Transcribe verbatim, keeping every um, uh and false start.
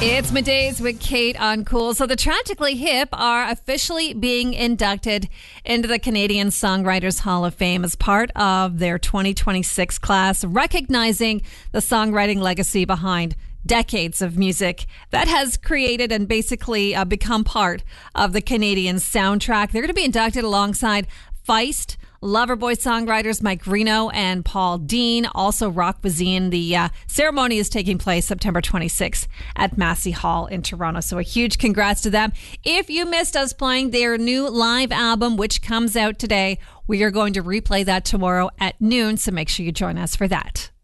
It's Middays with Kate on Cool. So the Tragically Hip are officially being inducted into the Canadian Songwriters Hall of Fame as part of their twenty twenty-six class, recognizing the songwriting legacy behind decades of music that has created and basically uh, become part of the Canadian soundtrack. They're going to be inducted alongside Feist, Loverboy songwriters Mike Reno and Paul Dean, also Rock Voisine. The uh, ceremony is taking place September twenty-sixth at Massey Hall in Toronto. So a huge congrats to them. If you missed us playing their new live album, which comes out today, we are going to replay that tomorrow at noon. So make sure you join us for that.